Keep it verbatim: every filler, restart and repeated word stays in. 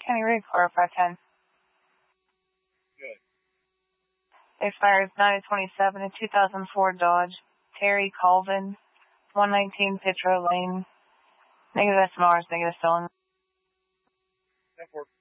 County Rig four five ten. Good. Expires nine twenty-seven, a two thousand four Dodge. Terry Colvin, one nineteen Petro Lane. Negative S M Rs, negative stolen. ten four.